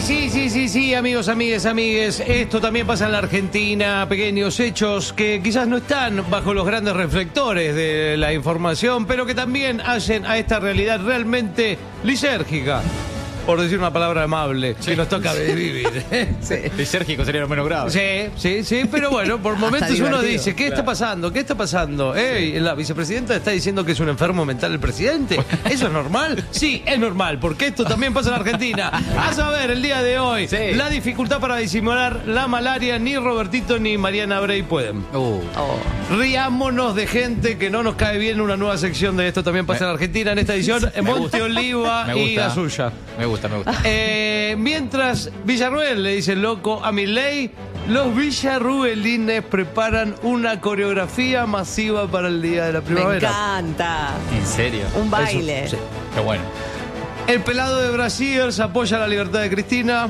Sí, amigos, amigues. Esto también pasa en la Argentina. Pequeños hechos que quizás no están bajo los grandes reflectores de la información, pero que también hacen a esta realidad realmente lisérgica. Por decir una palabra amable, que nos toca vivir. Sí. Lisérgico sería lo menos grave. Sí, pero bueno, por momentos uno dice, ¿qué está pasando? ¿Qué está pasando? La vicepresidenta está diciendo que es un enfermo mental el presidente. ¿Eso es normal? Sí, es normal, porque esto también pasa en Argentina. A saber, el día de hoy, la dificultad para disimular la malaria, ni Robertito ni Mariana Brey pueden. Riámonos de gente que no nos cae bien. Una nueva sección de Esto también pasa en Argentina en esta edición. Monte Oliva y Gasulla. Me gusta. Mientras Villarruel le dice loco a Milei, los villarruelines preparan una coreografía masiva para el día de la primavera. Me encanta. ¿En serio? Un baile. Eso, sí. Qué bueno. El pelado de Brasil apoya la libertad de Cristina.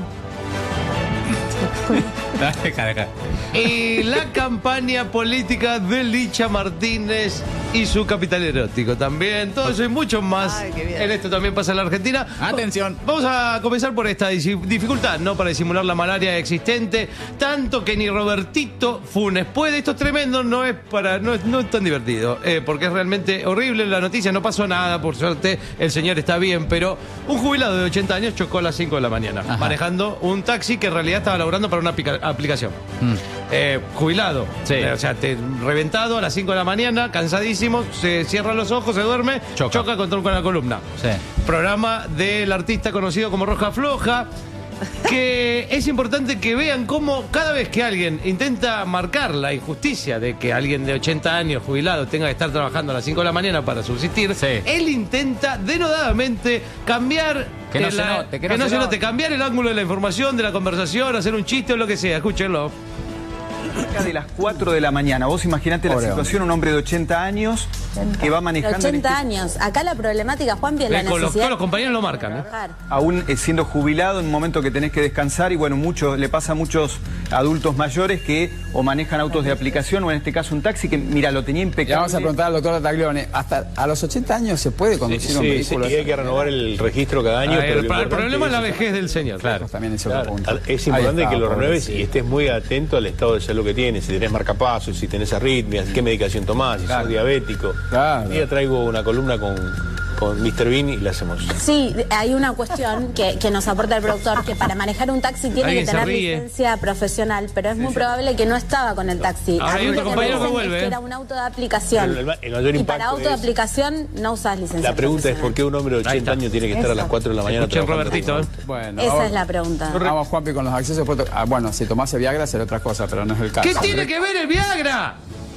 Deja. Y la campaña política de Licha Martínez y su capital erótico también. Todo eso y mucho más. Ay, qué bien. En Esto también pasa en la Argentina. Atención. Vamos a comenzar por esta dificultad, ¿no? Para disimular la malaria existente. Tanto que ni Robertito Funes puede. Esto es tremendo, no es tan divertido. Porque es realmente horrible la noticia. No pasó nada, por suerte. El señor está bien, pero un jubilado de 80 años chocó a las 5 de la mañana. Ajá. Manejando un taxi que en realidad estaba laburando para una aplicación. Jubilado. Sí. O sea, reventado a las 5 de la mañana, cansadísimo, se cierra los ojos, se duerme, choca contra una columna. Sí. Programa del artista conocido como Roja Floja, que es importante que vean cómo cada vez que alguien intenta marcar la injusticia de que alguien de 80 años jubilado tenga que estar trabajando a las 5 de la mañana para subsistir, él intenta denodadamente cambiar que no se note, cambiar el ángulo de la información, de la conversación, hacer un chiste o lo que sea. Escúchenlo. Cerca de las 4 de la mañana. Vos imaginate la situación, un hombre de 80 años que va manejando... 80 años. Acá la problemática, Juanpi, es la necesidad... Todos los compañeros lo marcan, Aún siendo jubilado, en un momento que tenés que descansar, y bueno, le pasa a muchos adultos mayores que o manejan autos de aplicación, o en este caso un taxi, que mira, lo tenía impecable. Le vamos a preguntar al doctor Taglione, ¿hasta a los 80 años se puede conducir un vehículo? Sí, hay que renovar el registro cada año. Pero el problema es la vejez del señor. Claro, también es otra punto. Es importante que lo renueves y estés muy atento al estado de salud que tienes. Si tenés marcapasos, si tenés arritmias, qué medicación tomás, si sos diabético. Claro. Un día traigo una columna con Mr. Bean y la hacemos. Sí, hay una cuestión que nos aporta el productor, que para manejar un taxi tiene que tener licencia profesional, pero es muy probable que no estaba con el taxi. Ahora hay otro compañero que vuelve. Que era un auto de aplicación. El mayor y impacto para auto de aplicación no usas licencia La pregunta es profesional. por qué un hombre de 80 años tiene que estar a las 4 de la mañana trabajando. Robertito. Bueno, Esa es la pregunta. Vamos, Juanpi, con los accesos. Bueno, si tomase Viagra será otra cosa, pero no es el caso. ¿Qué tiene que ver el Viagra?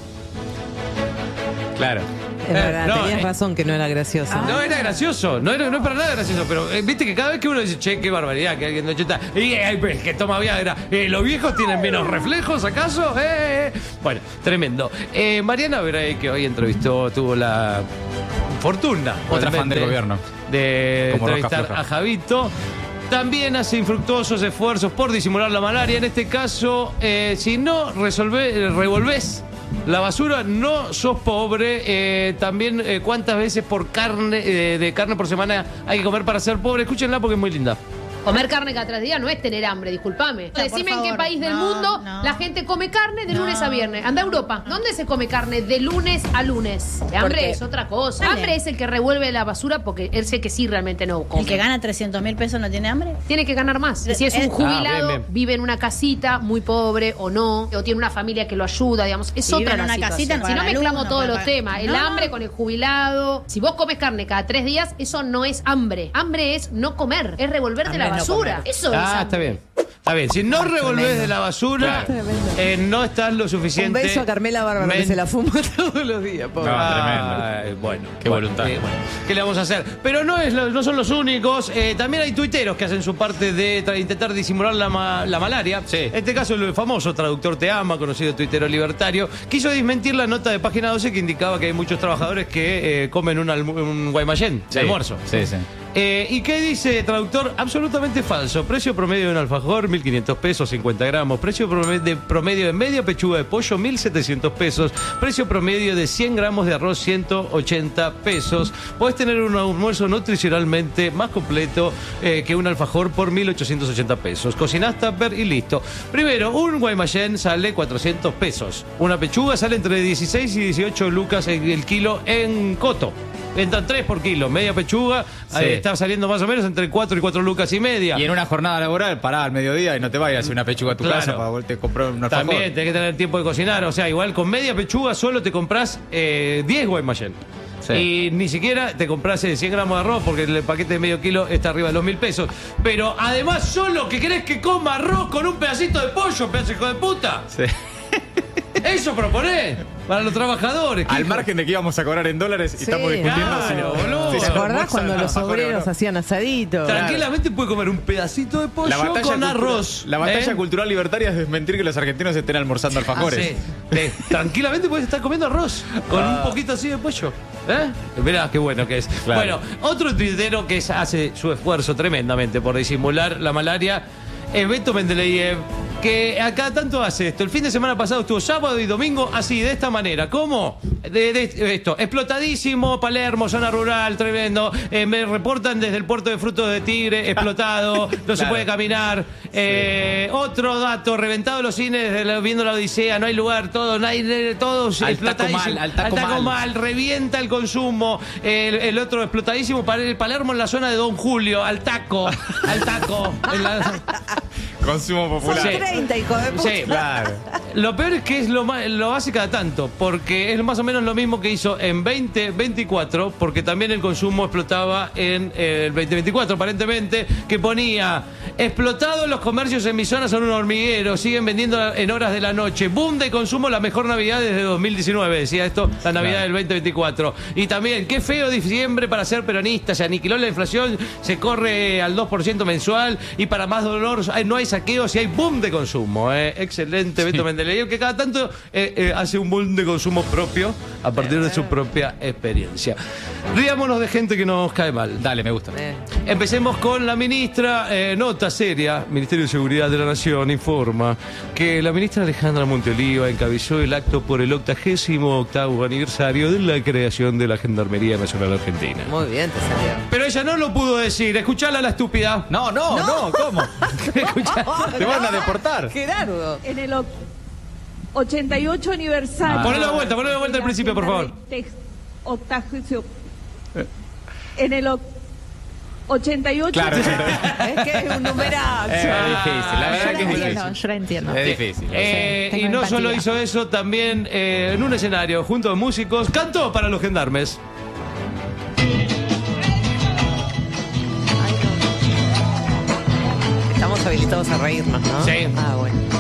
Claro. Es verdad, tenías razón que no era gracioso. No era gracioso, no es para nada gracioso, pero viste que cada vez que uno dice, che, qué barbaridad, que alguien de 80, que toma Viagra, ¿los viejos tienen menos reflejos acaso? Bueno, tremendo. Mariana Brey, que hoy tuvo la fortuna, otra fan del gobierno, de como entrevistar a Javito. También hace infructuosos esfuerzos por disimular la malaria. En este caso, si no revolvés la basura, no sos pobre. También, ¿cuántas veces por de carne por semana hay que comer para ser pobre? Escúchenla porque es muy linda. Comer carne cada 3 días no es tener hambre, discúlpame. Decime en qué país del mundo la gente come carne de lunes a viernes. Anda a Europa. ¿Dónde se come carne de lunes a lunes? Hambre es otra cosa. Hambre es el que revuelve la basura porque él sé que sí realmente no come. ¿El que gana 300.000 pesos no tiene hambre? Tiene que ganar más. Si es un jubilado, vive en una casita muy pobre o no, o tiene una familia que lo ayuda, digamos, es otra la situación. Si no mezclamos todos los temas, el hambre con el jubilado. Si vos comes carne cada 3 días, eso no es hambre. Hambre es no comer, es revolverte la basura. Eso es hambre. Está bien. Está bien, si no revolvés de la basura, no estás lo suficiente. Un beso a Carmela Bárbara, que se la fuma todos los días. Pobre. Tremendo. Bueno, qué voluntad. ¿Qué le vamos a hacer? Pero no son los únicos. También hay tuiteros que hacen su parte de intentar disimular la malaria. Sí. En este caso, el famoso traductor Te Ama, conocido tuitero libertario, quiso desmentir la nota de Página 12 que indicaba que hay muchos trabajadores que comen un Guaymallén de almuerzo. Sí. ¿Y qué dice traductor? Absolutamente falso. Precio promedio de un alfajor, 1.500 pesos, 50 gramos. Precio promedio de media pechuga de pollo, 1.700 pesos. Precio promedio de 100 gramos de arroz, 180 pesos. Podés tener un almuerzo nutricionalmente más completo que un alfajor por 1.880 pesos. Cocinás, tupper y listo. Primero, un Guaymallén sale 400 pesos. Una pechuga sale entre 16 y 18 lucas el kilo en Coto. Entran 3 por kilo, media pechuga, está saliendo más o menos entre 4 y 4 lucas y media. Y en una jornada laboral, pará al mediodía y no te vayas a hacer una pechuga a tu casa para volverte a comprar un alfajor. También tenés que tener tiempo de cocinar, o sea, igual con media pechuga solo te compras 10 Guaymallén. Sí. Y ni siquiera te compras 100 gramos de arroz porque el paquete de medio kilo está arriba de los 1.000 pesos. Pero además solo que querés que coma arroz con un pedacito de pollo, pedazo hijo de puta. Sí. Eso proponés para los trabajadores. Al margen de que íbamos a cobrar en dólares y estamos discutiendo boludo. ¿Te acordás cuando los obreros hacían asadito? Tranquilamente puede comer un pedacito de pollo con arroz. La batalla cultural libertaria es desmentir que los argentinos estén almorzando alfajores. Sí. Tranquilamente puedes estar comiendo arroz con un poquito así de pollo. Mirá qué bueno que es. Claro. Bueno, otro tuitero que hace su esfuerzo tremendamente por disimular la malaria es Beto Mendeleev, que acá tanto hace esto. El fin de semana pasado estuvo sábado y domingo así, de esta manera. ¿Cómo? De esto. Explotadísimo, Palermo, zona rural, tremendo. Me reportan desde el puerto de Frutos de Tigre, explotado, no se puede caminar. Otro dato, reventado los cines, viendo la Odisea, no hay lugar, todo explotadísimo. Al taco mal, revienta el consumo. El otro explotadísimo, Palermo en la zona de Don Julio, al taco. Consumo popular. Son 30, hijo de puta. Sí, claro. Lo peor es que lo hace cada tanto, porque es más o menos lo mismo que hizo en 2024, porque también el consumo explotaba en el 2024, aparentemente, que ponía explotados los comercios en mi zona son un hormiguero, siguen vendiendo en horas de la noche. Boom de consumo, la mejor Navidad desde 2019, decía esto, la Navidad del 2024. Y también, qué feo diciembre para ser peronista, se aniquiló la inflación, se corre al 2% mensual y para más dolor no hay saqueos y hay boom de consumo. Excelente, Beto Mendeleev, que cada tanto hace un boom de consumo propio a partir de su propia experiencia. Riámonos de gente que nos cae mal. Dale, me gusta. Empecemos con la ministra, nota seria. Ministerio de Seguridad de la Nación informa que la ministra Alejandra Monteoliva encabezó el acto por el 88º aniversario de la creación de la Gendarmería Nacional Argentina. Muy bien, te salió. Pero ella no lo pudo decir. Escuchala, la estúpida. No, ¿cómo? Te van a deportar. Gerardo. En el 88 aniversario. Ponelo de vuelta al principio, por favor. En el 88. Claro, Es que es un numerazo. Es difícil, la verdad que es difícil. Yo la entiendo. Es difícil. Y no solo hizo eso, también en un escenario junto a músicos, cantó para los gendarmes. Estamos habilitados a reírnos, ¿no? Sí. Ah, bueno.